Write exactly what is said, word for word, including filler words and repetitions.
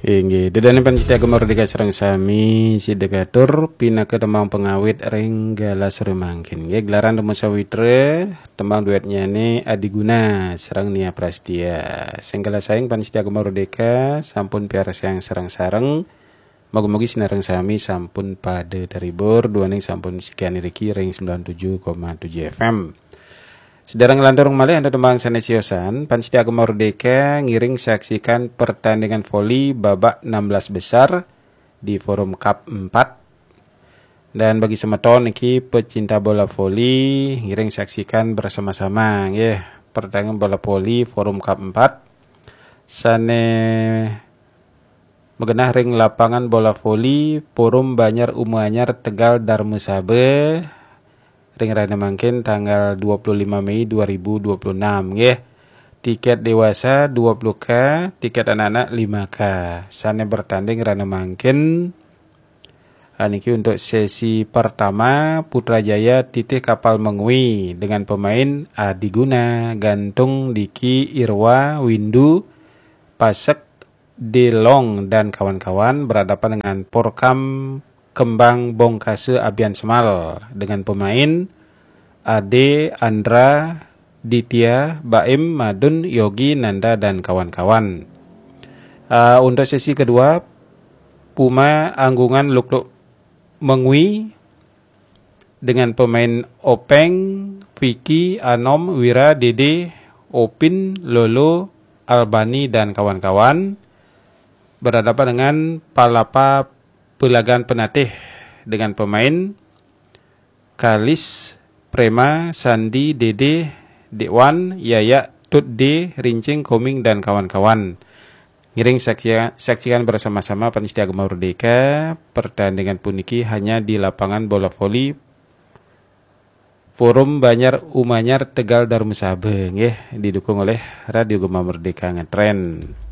Inggih, dedane pancitia Merdeka sareng sami si degatur pinaka tembang pengawit renggala suremangkin. Nggih, gelaran temu sawitre tembang duetnya ini Adiguna sareng Nia Prastia. Senggala saing pancitia Merdeka sampun piara sayang sareng-sareng. Moga-moga sinareng sami sampun pada terhibur duaning sampun sekian riki ring sembilan puluh tujuh koma tujuh F M. Sedang ngelantur malih anda tembang sanesiosan, Pancitia Merdeka ngiring saksikan pertandingan voli babak enam belas besar di Forum Cup empat. Dan bagi semeton iki pecinta bola voli ngiring saksikan bersama-sama ya pertandingan bola voli Forum Cup empat. Sane megenah ring lapangan bola voli Forum Banyar Umanyar Tegal Darmusabe. Ring rana mangkin tanggal dua puluh lima Mei dua ribu dua puluh enam ya. Tiket dewasa dua puluh K, tiket anak-anak lima K. Sane bertanding rana mangkin aniki untuk sesi pertama Putrajaya Titih Kapal Mengui dengan pemain Adiguna, Gantung, Diki, Irwa, Windu, Pasek, Delong dan kawan-kawan berhadapan dengan Porkam Kembang Bongkase Abian Semal dengan pemain Ade, Andra, Ditya, Baim, Madun, Yogi, Nanda dan kawan-kawan. Uh, untuk sesi kedua Puma Anggungan Lukluk Mengui dengan pemain Openg, Vicky, Anom, Wira, Dede, Opin, Lolo, Albani dan kawan-kawan berhadapan dengan Palapa Pelagan Penatih dengan pemain Kalis, Prema, Sandi, Dede, Dekwan, Yaya, Tut D, Rincing, Koming dan kawan-kawan. Ngiring saksikan, saksikan bersama-sama Pancitia Merdeka pertandingan puniki hanya di lapangan bola voli Forum Banyar Umanyar Tegal Darmusabe nggih, didukung oleh Radio Gema Merdeka Ngetren.